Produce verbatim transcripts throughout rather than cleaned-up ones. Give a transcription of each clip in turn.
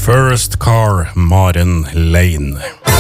First Car, Maren Lane.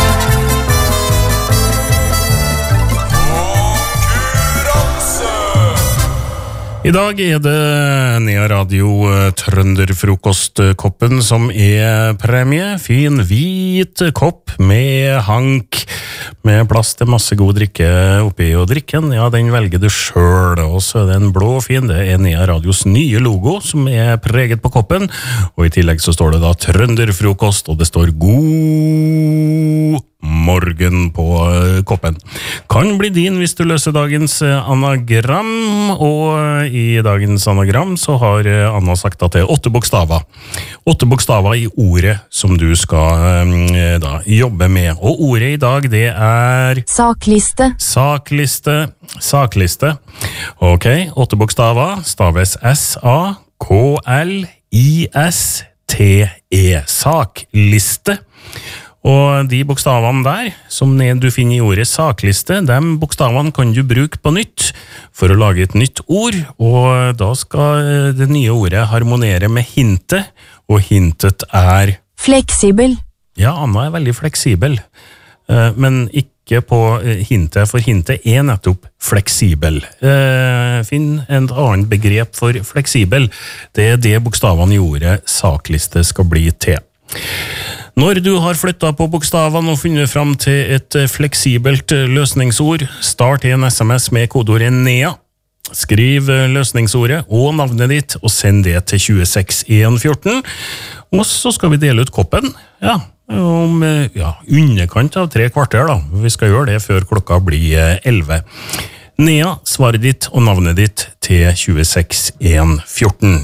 I dag er det Nea Radio Trønderfrokostkoppen som er premie. Fin, hvit kopp med hank, med plass til masse god drikke oppi, og drikken, ja, den velger du selv. Og så er det en blå fin, det er Nea Radios nye logo som er preget på koppen, og i tillegg så står det da Trønderfrokost, og det står god morgen på koppen. Kan bli din hvis du løser dagens anagram, og i dagens anagram så har Anna sagt at det er åtte bokstaver. Åtte bokstaver i ordet som du skal da jobbe med, og ordet i dag det er Sakliste. Sakliste. Sakliste. Ok, åtte bokstaver staves S A K L I S T E. Sakliste. Og de bokstavene der, som du finner i ordet sakliste, de bokstavene kan du bruke på nytt for å lage et nytt ord, og da skal det nye ordet harmonere med hintet, og hintet er fleksibel. Ja, Anna er veldig fleksibel, men ikke på hintet, for hintet er nettopp fleksibel. Finn en annen begrep for fleksibel. Det er det bokstavene i ordet sakliste skal bli til. Når du har flyttet på bokstavene og funnet fram til et fleksibelt løsningsord, start en sms med kodeordet NEA. Skriv løsningsordet og navnet ditt, og send det til to seks en ett fire. Og så skal vi dele ut koppen, ja, om ja, underkant av tre kvarter da. Vi skal gjøre det før klokka blir elleve. NEA, svaret ditt og navnet ditt til to seks en ett fire.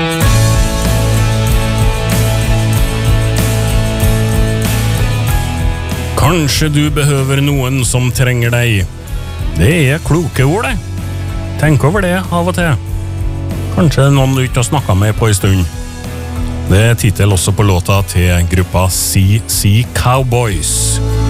Kanskje du behøver noen som trenger deg. Det er kloke ord, det. Tenk over det av og til. Kanskje noen du ikke har snakket med på en stund. Det er titel også på låta til gruppa C C Cowboys.